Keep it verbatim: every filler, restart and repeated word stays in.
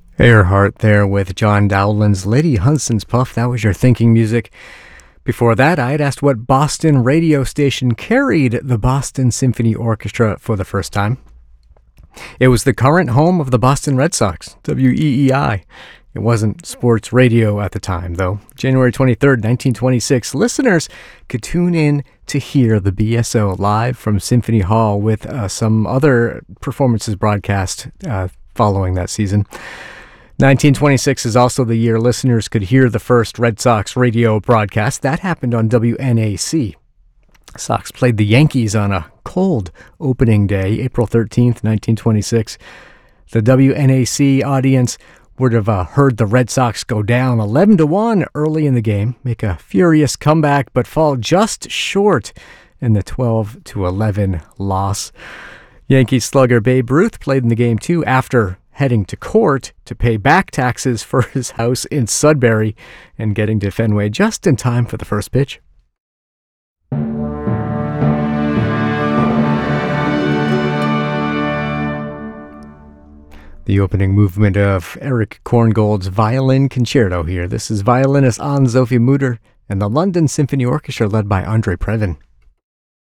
Earhart there with John Dowland's Lady Hunson's Puff. That was your thinking music. Before that, I had asked what Boston radio station carried the Boston Symphony Orchestra for the first time. It was the current home of the Boston Red Sox, W E E I. It wasn't sports radio at the time, though. January twenty-third, nineteen twenty-six, listeners could tune in to hear the B S O live from Symphony Hall with uh, some other performances broadcast uh, following that season. nineteen twenty-six is also the year listeners could hear the first Red Sox radio broadcast. That happened on W N A C. Sox played the Yankees on a cold opening day, April thirteenth, nineteen twenty-six. The W N A C audience would have uh, heard the Red Sox go down eleven to one early in the game, make a furious comeback, but fall just short in the twelve to eleven loss. Yankee slugger Babe Ruth played in the game too after heading to court to pay back taxes for his house in Sudbury and getting to Fenway just in time for the first pitch. The opening movement of Eric Korngold's Violin Concerto here. This is violinist Anne-Sophie Mutter and the London Symphony Orchestra led by Andre Previn.